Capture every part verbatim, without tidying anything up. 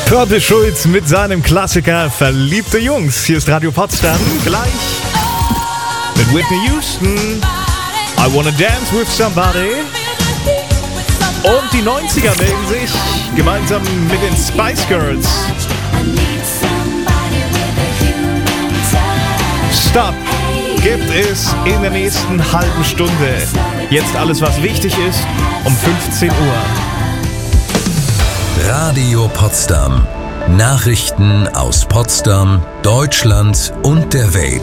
Trottel Schulz mit seinem Klassiker Verliebte Jungs. Hier ist Radio Potsdam. Gleich mit Whitney Houston. I Wanna Dance With Somebody. Und die neunziger melden sich gemeinsam mit den Spice Girls. Stop gibt es in der nächsten halben Stunde. Jetzt alles, was wichtig ist, um fünfzehn Uhr. Radio Potsdam. Nachrichten aus Potsdam, Deutschland und der Welt.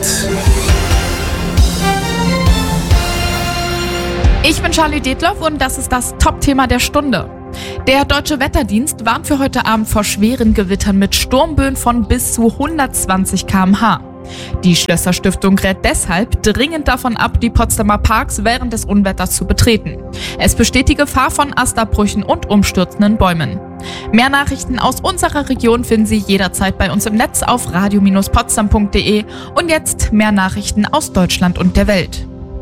Ich bin Charlie Detloff und das ist das Top-Thema der Stunde. Der Deutsche Wetterdienst warnt für heute Abend vor schweren Gewittern mit Sturmböen von bis zu hundertzwanzig Kilometer pro Stunde. Die Schlösser-Stiftung rät deshalb dringend davon ab, die Potsdamer Parks während des Unwetters zu betreten. Es besteht die Gefahr von Astabbrüchen und umstürzenden Bäumen. Mehr Nachrichten aus unserer Region finden Sie jederzeit bei uns im Netz auf radio Bindestrich potsdam punkt de. Und jetzt mehr Nachrichten aus Deutschland und der Welt.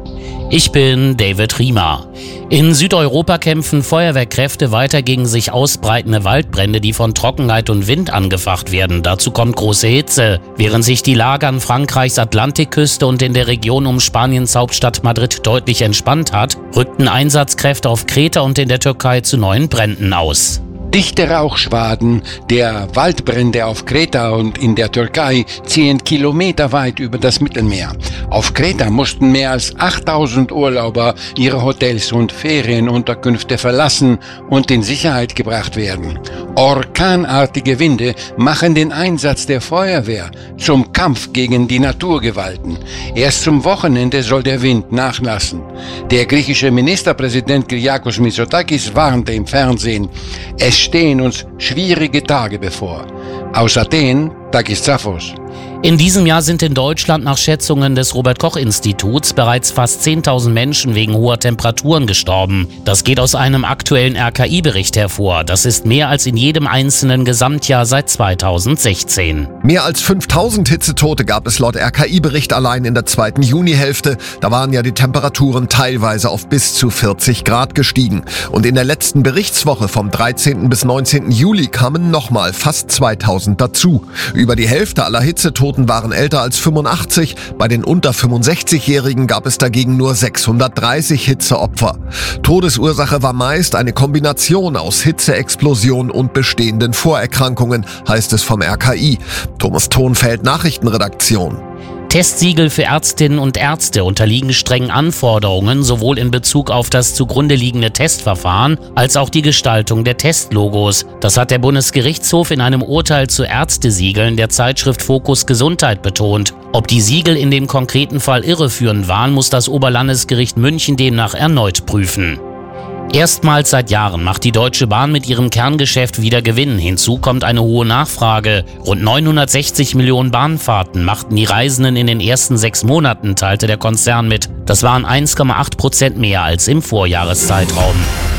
Ich bin David Riemer. In Südeuropa kämpfen Feuerwehrkräfte weiter gegen sich ausbreitende Waldbrände, die von Trockenheit und Wind angefacht werden. Dazu kommt große Hitze. Während sich die Lage an Frankreichs Atlantikküste und in der Region um Spaniens Hauptstadt Madrid deutlich entspannt hat, rückten Einsatzkräfte auf Kreta und in der Türkei zu neuen Bränden aus. Dichte Rauchschwaden der Waldbrände auf Kreta und in der Türkei ziehen kilometerweit über das Mittelmeer. Auf Kreta mussten mehr als achttausend Urlauber ihre Hotels und Ferienunterkünfte verlassen und in Sicherheit gebracht werden. Orkanartige Winde machen den Einsatz der Feuerwehr zum Kampf gegen die Naturgewalten. Erst zum Wochenende soll der Wind nachlassen. Der griechische Ministerpräsident Kyriakos Mitsotakis warnte im Fernsehen, es stehen uns schwierige Tage bevor. Aus Athen, Takis Zaphos. In diesem Jahr sind in Deutschland nach Schätzungen des Robert-Koch-Instituts bereits fast zehntausend Menschen wegen hoher Temperaturen gestorben. Das geht aus einem aktuellen R K I-Bericht hervor. Das ist mehr als in jedem einzelnen Gesamtjahr seit zweitausendsechzehn. Mehr als fünftausend Hitzetote gab es laut R K I-Bericht allein in der zweiten Junihälfte. Da waren ja die Temperaturen teilweise auf bis zu vierzig Grad gestiegen. Und in der letzten Berichtswoche vom dreizehnten bis neunzehnten Juli kamen nochmal fast zweitausend dazu. Über die Hälfte aller Hitzetoten waren älter als fünfundachtzig. Bei den unter fünfundsechzigjährigen gab es dagegen nur sechshundertdreißig Hitzeopfer. Todesursache war meist eine Kombination aus Hitzeexplosion und bestehenden Vorerkrankungen, heißt es vom R K I. Thomas Thonfeld, Nachrichtenredaktion. Testsiegel für Ärztinnen und Ärzte unterliegen strengen Anforderungen, sowohl in Bezug auf das zugrunde liegende Testverfahren als auch die Gestaltung der Testlogos. Das hat der Bundesgerichtshof in einem Urteil zu Ärztesiegeln der Zeitschrift Fokus Gesundheit betont. Ob die Siegel in dem konkreten Fall irreführend waren, muss das Oberlandesgericht München demnach erneut prüfen. Erstmals seit Jahren macht die Deutsche Bahn mit ihrem Kerngeschäft wieder Gewinn. Hinzu kommt eine hohe Nachfrage. Rund neunhundertsechzig Millionen Bahnfahrten machten die Reisenden in den ersten sechs Monaten, teilte der Konzern mit. Das waren eins Komma acht Prozent mehr als im Vorjahreszeitraum.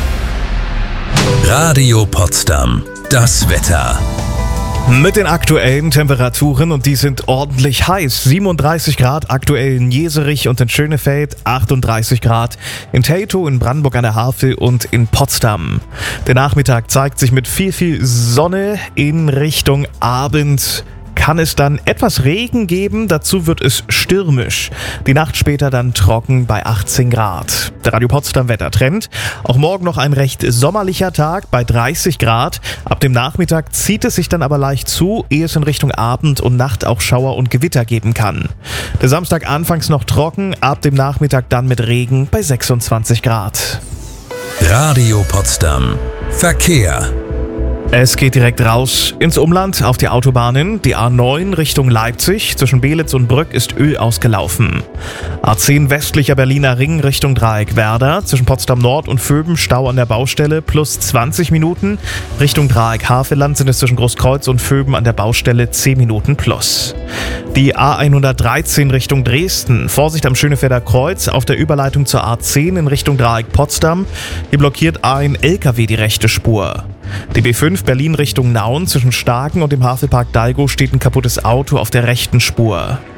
Radio Potsdam. Das Wetter. Mit den aktuellen Temperaturen, und die sind ordentlich heiß. siebenunddreißig Grad aktuell in Jeserich und in Schönefeld, achtunddreißig Grad in Teltow, in Brandenburg an der Havel und in Potsdam. Der Nachmittag zeigt sich mit viel, viel Sonne. In Richtung Abend kann es dann etwas Regen geben, dazu wird es stürmisch. Die Nacht später dann trocken bei achtzehn Grad. Der Radio Potsdam Wettertrend. Auch morgen noch ein recht sommerlicher Tag bei dreißig Grad. Ab dem Nachmittag zieht es sich dann aber leicht zu, ehe es in Richtung Abend und Nacht auch Schauer und Gewitter geben kann. Der Samstag anfangs noch trocken, ab dem Nachmittag dann mit Regen bei sechsundzwanzig Grad. Radio Potsdam. Verkehr. Es geht direkt raus ins Umland auf die Autobahnen. Die A neun Richtung Leipzig zwischen Belitz und Brück ist Öl ausgelaufen. A zehn westlicher Berliner Ring Richtung Dreieck Werder zwischen Potsdam Nord und Vöben Stau an der Baustelle plus zwanzig Minuten. Richtung Dreieck Havelland sind es zwischen Großkreuz und Vöben an der Baustelle zehn Minuten plus. Die A hundertdreizehn Richtung Dresden. Vorsicht am Schönefelder Kreuz auf der Überleitung zur A zehn in Richtung Dreieck Potsdam. Hier blockiert ein L K W die rechte Spur. Die B fünf Berlin Richtung Nauen zwischen Starken und dem Havelpark Dalgo steht ein kaputtes Auto auf der rechten Spur.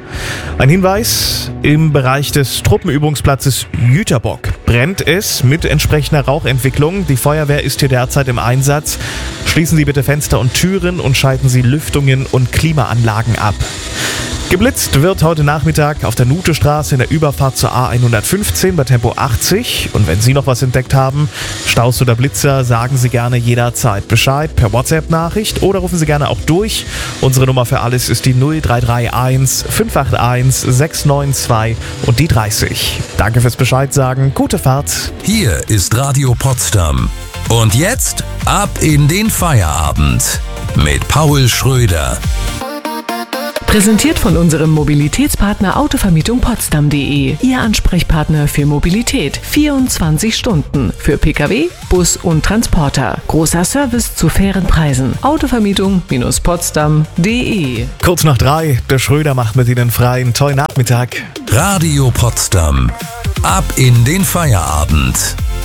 Ein Hinweis: Im Bereich des Truppenübungsplatzes Jüterbock brennt es mit entsprechender Rauchentwicklung. Die Feuerwehr ist hier derzeit im Einsatz. Schließen Sie bitte Fenster und Türen und schalten Sie Lüftungen und Klimaanlagen ab. Geblitzt wird heute Nachmittag auf der Nutestraße in der Überfahrt zur A hundertfünfzehn bei Tempo achtzig. Und wenn Sie noch was entdeckt haben, Staus oder Blitzer, sagen Sie gerne jederzeit Bescheid per WhatsApp-Nachricht oder rufen Sie gerne auch durch. Unsere Nummer für alles ist die null drei drei eins fünf acht eins sechs neun zwei und die dreißig. Danke fürs Bescheid sagen. Gute Fahrt. Hier ist Radio Potsdam. Und jetzt ab in den Feierabend mit Paul Schröder. Präsentiert von unserem Mobilitätspartner Autovermietung Potsdam punkt de. Ihr Ansprechpartner für Mobilität. vierundzwanzig Stunden. Für Pkw, Bus und Transporter. Großer Service zu fairen Preisen. Autovermietung Potsdam punkt de. Kurz nach drei, der Schröder macht mit Ihnen frei. Einen tollen Nachmittag. Radio Potsdam. Ab in den Feierabend.